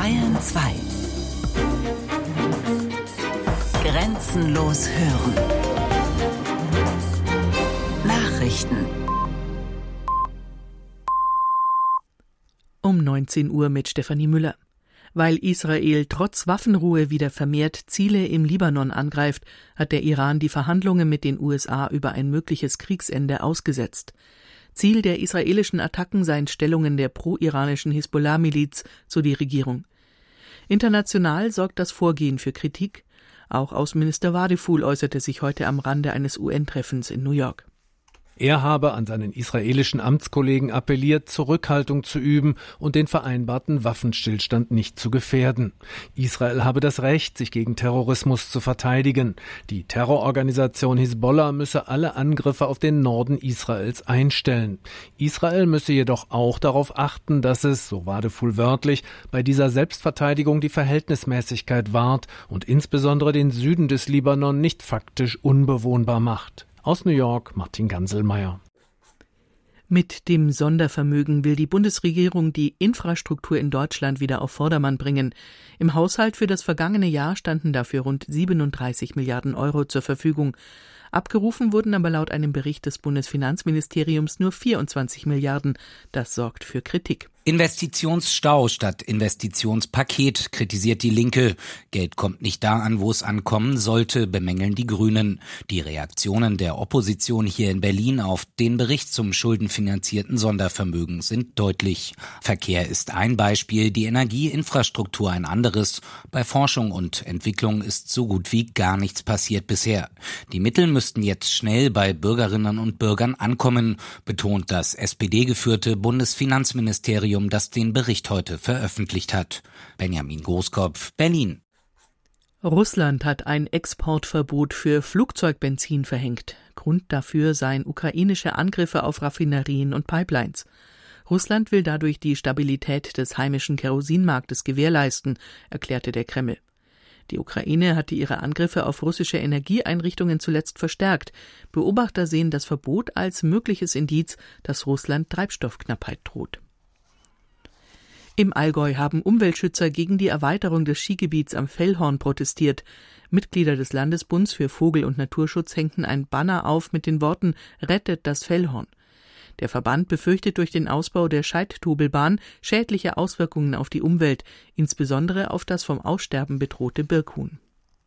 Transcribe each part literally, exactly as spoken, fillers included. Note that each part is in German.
Bayern zwei. Grenzenlos hören. Nachrichten. Um neunzehn Uhr mit Stefanie Müller. Weil Israel trotz Waffenruhe wieder vermehrt Ziele im Libanon angreift, hat der Iran die Verhandlungen mit den U S A über ein mögliches Kriegsende ausgesetzt. Ziel der israelischen Attacken seien Stellungen der pro-iranischen Hisbollah-Miliz, so die Regierung. International sorgt das Vorgehen für Kritik. Auch Außenminister Wadeful äußerte sich heute am Rande eines U N-Treffens in New York. Er habe an seinen israelischen Amtskollegen appelliert, Zurückhaltung zu üben und den vereinbarten Waffenstillstand nicht zu gefährden. Israel habe das Recht, sich gegen Terrorismus zu verteidigen. Die Terrororganisation Hisbollah müsse alle Angriffe auf den Norden Israels einstellen. Israel müsse jedoch auch darauf achten, dass es, so Wadeful wörtlich, bei dieser Selbstverteidigung die Verhältnismäßigkeit wahrt und insbesondere den Süden des Libanon nicht faktisch unbewohnbar macht. Aus New York, Martin Ganselmeier. Mit dem Sondervermögen will die Bundesregierung die Infrastruktur in Deutschland wieder auf Vordermann bringen. Im Haushalt für das vergangene Jahr standen dafür rund siebenunddreißig Milliarden Euro zur Verfügung. Abgerufen wurden aber laut einem Bericht des Bundesfinanzministeriums nur vierundzwanzig Milliarden. Das sorgt für Kritik. Investitionsstau statt Investitionspaket, kritisiert die Linke. Geld kommt nicht da an, wo es ankommen sollte, bemängeln die Grünen. Die Reaktionen der Opposition hier in Berlin auf den Bericht zum schuldenfinanzierten Sondervermögen sind deutlich. Verkehr ist ein Beispiel, die Energieinfrastruktur ein anderes. Bei Forschung und Entwicklung ist so gut wie gar nichts passiert bisher. Die Mittel müssten jetzt schnell bei Bürgerinnen und Bürgern ankommen, betont das S P D-geführte Bundesfinanzministerium, das den Bericht heute veröffentlicht hat. Benjamin Großkopf, Berlin. Russland hat ein Exportverbot für Flugzeugbenzin verhängt. Grund dafür seien ukrainische Angriffe auf Raffinerien und Pipelines. Russland will dadurch die Stabilität des heimischen Kerosinmarktes gewährleisten, erklärte der Kreml. Die Ukraine hatte ihre Angriffe auf russische Energieeinrichtungen zuletzt verstärkt. Beobachter sehen das Verbot als mögliches Indiz, dass Russland Treibstoffknappheit droht. Im Allgäu haben Umweltschützer gegen die Erweiterung des Skigebiets am Fellhorn protestiert. Mitglieder des Landesbunds für Vogel- und Naturschutz hängten ein Banner auf mit den Worten »Rettet das Fellhorn«. Der Verband befürchtet durch den Ausbau der Scheidtobelbahn schädliche Auswirkungen auf die Umwelt, insbesondere auf das vom Aussterben bedrohte Birkhuhn.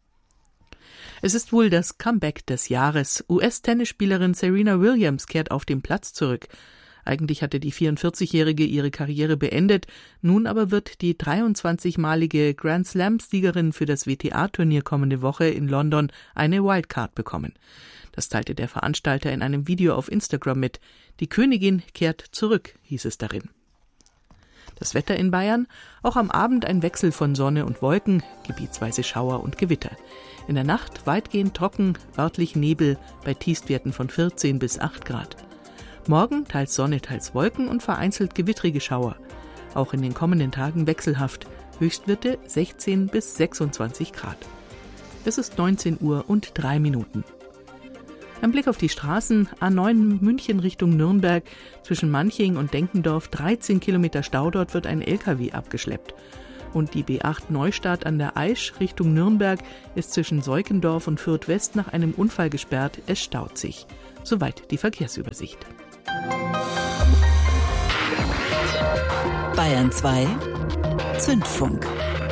Es ist wohl das Comeback des Jahres. U S-Tennisspielerin Serena Williams kehrt auf den Platz zurück. Eigentlich hatte die vierundvierzigjährige ihre Karriere beendet, nun aber wird die dreiundzwanzigmalige Grand-Slam-Siegerin für das W T A-Turnier kommende Woche in London eine Wildcard bekommen. Das teilte der Veranstalter in einem Video auf Instagram mit. Die Königin kehrt zurück, hieß es darin. Das Wetter in Bayern, auch am Abend ein Wechsel von Sonne und Wolken, gebietsweise Schauer und Gewitter. In der Nacht weitgehend trocken, örtlich Nebel bei Tiefstwerten von vierzehn bis acht Grad. Morgen teils Sonne, teils Wolken und vereinzelt gewittrige Schauer. Auch in den kommenden Tagen wechselhaft, Höchstwerte sechzehn bis sechsundzwanzig Grad. Es ist neunzehn Uhr und drei Minuten. Ein Blick auf die Straßen, A neun München Richtung Nürnberg, zwischen Manching und Denkendorf, dreizehn Kilometer Stau, dort wird ein L K W abgeschleppt. Und die B acht Neustadt an der Aisch Richtung Nürnberg ist zwischen Seukendorf und Fürth West nach einem Unfall gesperrt, es staut sich. Soweit die Verkehrsübersicht. Bayern zwei Zündfunk.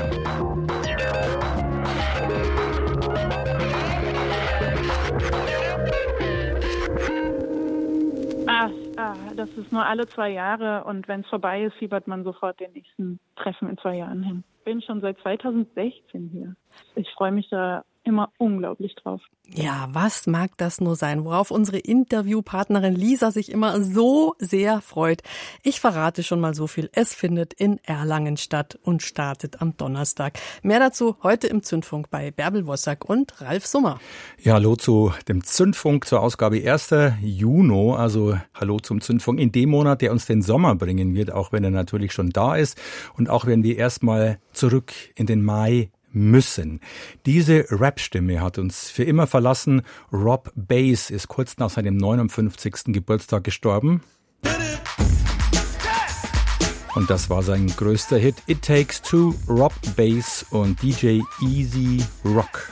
Ah, ah, das ist nur alle zwei Jahre und wenn es vorbei ist, fiebert man sofort den nächsten Treffen in zwei Jahren hin. Ich bin schon seit zweitausendsechzehn hier. Ich freue mich da immer unglaublich drauf. Ja, was mag das nur sein, worauf unsere Interviewpartnerin Lisa sich immer so sehr freut. Ich verrate schon mal so viel. Es findet in Erlangen statt und startet am Donnerstag. Mehr dazu heute im Zündfunk bei Bärbel Wossack und Ralf Summer. Ja, hallo zu dem Zündfunk zur Ausgabe ersten Juni. Also hallo zum Zündfunk in dem Monat, der uns den Sommer bringen wird, auch wenn er natürlich schon da ist. Und auch wenn wir erstmal zurück in den Mai müssen. Diese Rap-Stimme hat uns für immer verlassen. Rob Bass ist kurz nach seinem neunundfünfzigsten Geburtstag gestorben. Und das war sein größter Hit. It Takes Two, Rob Bass und D J Easy Rock.